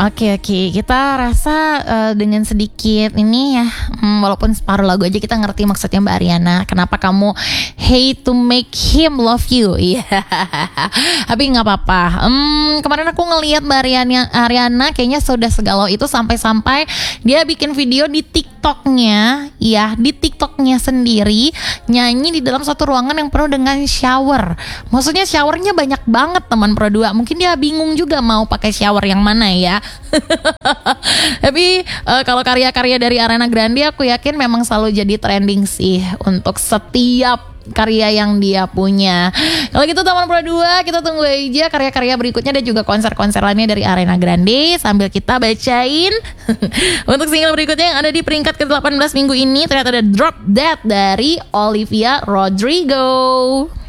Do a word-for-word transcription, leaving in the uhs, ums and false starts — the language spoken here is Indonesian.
Oke oke, kita rasa uh, dengan sedikit ini ya, hmm, walaupun separuh lagu aja kita ngerti maksudnya Mbak Ariana. Kenapa kamu hate to make him love you? Iya, tapi nggak apa-apa. Hmm, kemarin aku ngelihat Mbak Ariana, Ariana kayaknya sudah segalau itu sampai-sampai dia bikin video di TikToknya, ya di TikToknya sendiri nyanyi di dalam satu ruangan yang penuh dengan shower. Maksudnya showernya banyak banget teman Pro dua. Mungkin dia bingung juga mau pakai shower yang mana ya. Tapi uh, kalau karya-karya dari Ariana Grande aku yakin memang selalu jadi trending sih untuk setiap karya yang dia punya. Kalau gitu teman Pro dua, kita tunggu aja karya-karya berikutnya dan juga konser-konser lainnya dari Ariana Grande sambil kita bacain untuk single berikutnya yang ada di peringkat ke delapan belas minggu ini. Ternyata ada Drop Dead dari Olivia Rodrigo.